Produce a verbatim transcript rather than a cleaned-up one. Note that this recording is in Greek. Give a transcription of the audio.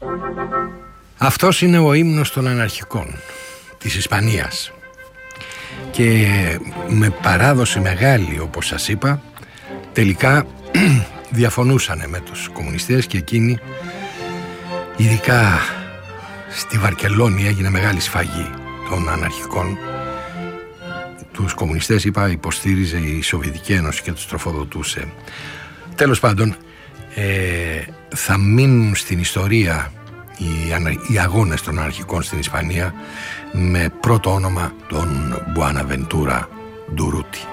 Αυτός είναι ο ύμνος των αναρχικών της Ισπανίας και με παράδοση μεγάλη, όπως σας είπα, τελικά διαφωνούσανε με τους κομμουνιστές και εκείνοι, ειδικά στη Βαρκελόνη, έγινε μεγάλη σφαγή των αναρχικών. Τους κομμουνιστές, είπα, υποστήριζε η Σοβιετική Ένωση και τους τροφοδοτούσε. Τέλος πάντων, ε, θα μείνουν στην ιστορία οι, ανα, οι αγώνες των αναρχικών στην Ισπανία με πρώτο όνομα τον Μπουαναβεντούρα Ντουρούτι.